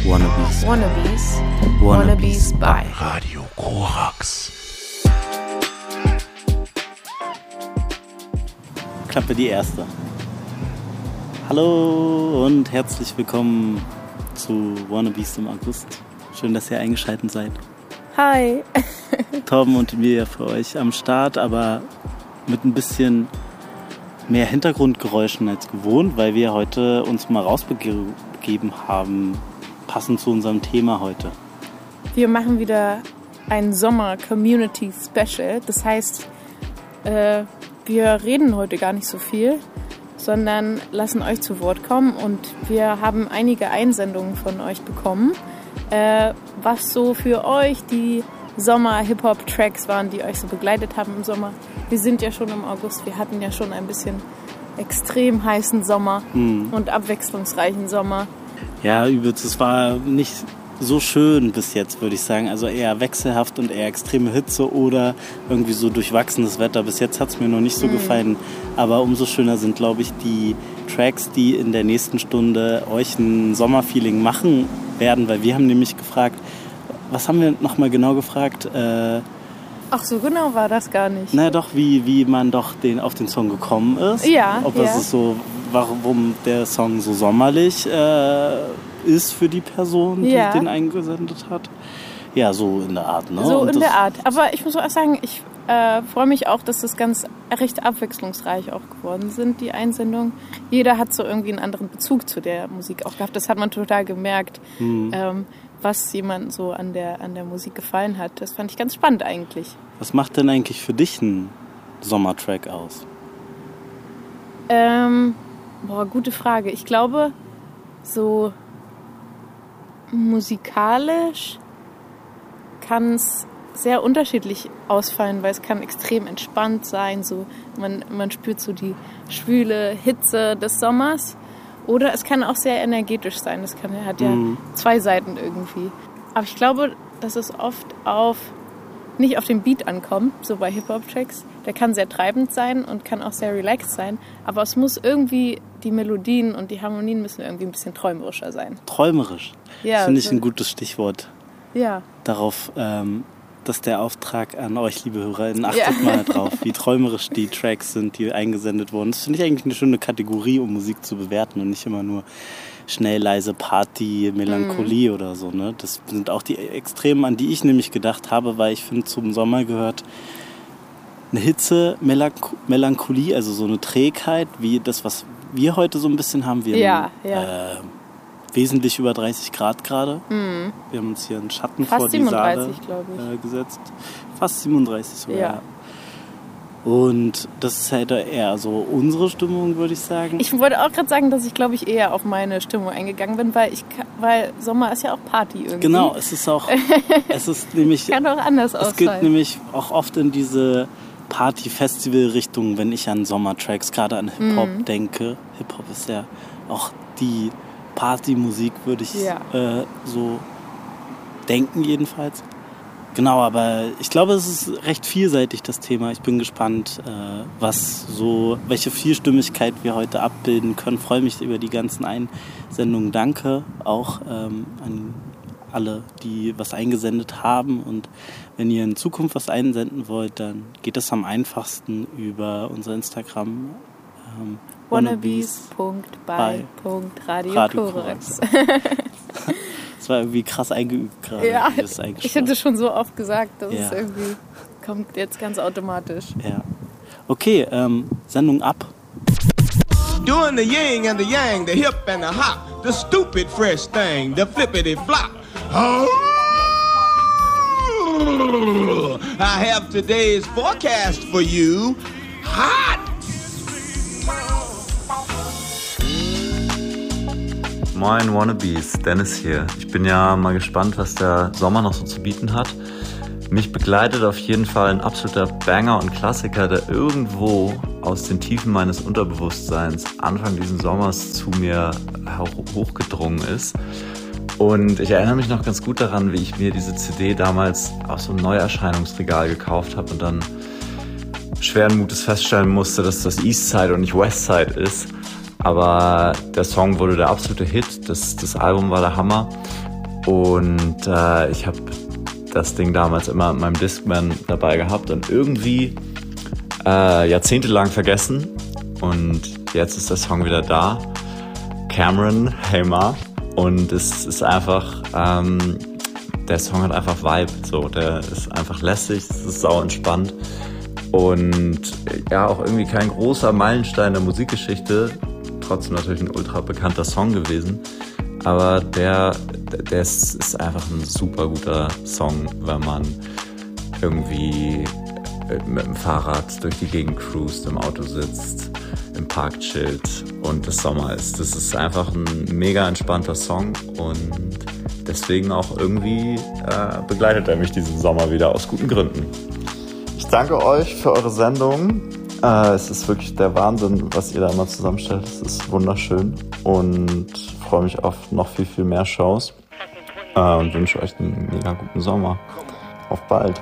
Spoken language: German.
Wannabes bei Radio Korax. Klappe die erste. Hallo und herzlich willkommen zu Wannabes im August. Schön, dass ihr eingeschaltet seid. Hi. Torben und wir für euch am Start, aber mit ein bisschen mehr Hintergrundgeräuschen als gewohnt, weil wir heute uns mal rausbegeben haben, passend zu unserem Thema heute. Wir machen wieder ein Sommer-Community-Special. Das heißt, wir reden heute gar nicht so viel, sondern lassen euch zu Wort kommen. Und wir haben einige Einsendungen von euch bekommen, was so für euch die Sommer-Hip-Hop-Tracks waren, die euch so begleitet haben im Sommer. Wir sind ja schon im August, wir hatten ja schon ein bisschen extrem heißen Sommer und abwechslungsreichen Sommer. Ja, übelst. Es war nicht so schön bis jetzt, würde ich sagen. Also eher wechselhaft und eher extreme Hitze oder irgendwie so durchwachsenes Wetter. Bis jetzt hat es mir noch nicht so gefallen. Aber umso schöner sind, glaube ich, die Tracks, die in der nächsten Stunde euch ein Sommerfeeling machen werden. Weil wir haben nämlich gefragt, was haben wir nochmal genau gefragt? Ach, so genau war das gar nicht. Na doch, wie man doch auf den Song gekommen ist. Ja. Ob es ist so, warum der Song so sommerlich ist für die Person, die den eingesendet hat. Ja, so in der Art, ne? So in der Art. Aber ich muss auch sagen, ich freue mich auch, dass das ganz recht abwechslungsreich auch geworden sind, die Einsendungen. Jeder hat so irgendwie einen anderen Bezug zu der Musik auch gehabt. Das hat man total gemerkt, was jemand so an der Musik gefallen hat. Das fand ich ganz spannend eigentlich. Was macht denn eigentlich für dich ein Sommertrack aus? Gute Frage. Ich glaube, so musikalisch kann es sehr unterschiedlich ausfallen, weil es kann extrem entspannt sein. So, man spürt so die schwüle Hitze des Sommers. Oder es kann auch sehr energetisch sein. Das hat ja zwei Seiten irgendwie. Aber ich glaube, dass es oft nicht auf den Beat ankommt, so bei Hip-Hop-Tracks. Der kann sehr treibend sein und kann auch sehr relaxed sein. Aber es muss irgendwie, die Melodien und die Harmonien müssen irgendwie ein bisschen träumerischer sein. Träumerisch? Ja. Finde ich ein gutes Stichwort. Ja. Darauf, dass der Auftrag an euch, liebe HörerInnen, achtet mal drauf, wie träumerisch die Tracks sind, die eingesendet wurden. Das finde ich eigentlich eine schöne Kategorie, um Musik zu bewerten und nicht immer nur schnell, leise Party, Melancholie oder so. Ne? Das sind auch die Extremen, an die ich nämlich gedacht habe, weil ich finde, zum Sommer gehört eine Hitze, Melancholie, also so eine Trägheit, wie das, was wir heute so ein bisschen haben. Wir haben wesentlich über 30 Grad gerade. Wir haben uns hier einen Schatten fast vor die 37, Saale gesetzt. Fast 37 sogar. Ja. Und das ist halt eher so unsere Stimmung, würde ich sagen. Ich wollte auch gerade sagen, dass ich, glaube ich, eher auf meine Stimmung eingegangen bin, weil Sommer ist ja auch Party irgendwie. Genau, es ist auch, nämlich, kann auch anders ausfallen. Es geht nämlich auch oft in diese Party-Festival-Richtung, wenn ich an Sommertracks, gerade an Hip-Hop denke. Hip-Hop ist ja auch die Partymusik, würde ich so denken jedenfalls. Genau, aber ich glaube, es ist recht vielseitig, das Thema. Ich bin gespannt, welche Vielstimmigkeit wir heute abbilden können. Freue mich über die ganzen Einsendungen. Danke auch an alle, die was eingesendet haben. Und wenn ihr in Zukunft was einsenden wollt, dann geht das am einfachsten über unser Instagram. wannabes.by.Radio Korax. Das war irgendwie krass eingeübt gerade. Ja, ich hätte schon so oft gesagt, dass es irgendwie kommt jetzt ganz automatisch. Ja. Okay, Sendung ab. Doing the yin and the yang, the hip and the hop, the stupid fresh thing, the flippity flop. Oh, I have today's forecast for you. Hot! Moin Wannabes, Dennis hier. Ich bin ja mal gespannt, was der Sommer noch so zu bieten hat. Mich begleitet auf jeden Fall ein absoluter Banger und Klassiker, der irgendwo aus den Tiefen meines Unterbewusstseins Anfang dieses Sommers zu mir hochgedrungen ist. Und ich erinnere mich noch ganz gut daran, wie ich mir diese CD damals aus so einem Neuerscheinungsregal gekauft habe und dann schweren Mutes feststellen musste, dass das Eastside und nicht Westside ist. Aber der Song wurde der absolute Hit, das Album war der Hammer Und ich habe das Ding damals immer in meinem Discman dabei gehabt und irgendwie jahrzehntelang vergessen. Und jetzt ist der Song wieder da. Cameron, Hey Ma. Und es ist einfach, der Song hat einfach Vibe. So, der ist einfach lässig, es ist sau entspannt. Und ja, auch irgendwie kein großer Meilenstein der Musikgeschichte. Trotzdem natürlich ein ultra bekannter Song gewesen. Aber der ist einfach ein super guter Song, wenn man irgendwie mit dem Fahrrad durch die Gegend cruist, im Auto sitzt, im Park chillt und es Sommer ist. Das ist einfach ein mega entspannter Song und deswegen auch irgendwie begleitet er mich diesen Sommer wieder aus guten Gründen. Ich danke euch für eure Sendung. Es ist wirklich der Wahnsinn, was ihr da immer zusammenstellt. Es ist wunderschön und freue mich auf noch viel, viel mehr Shows und wünsche euch einen mega guten Sommer. Auf bald.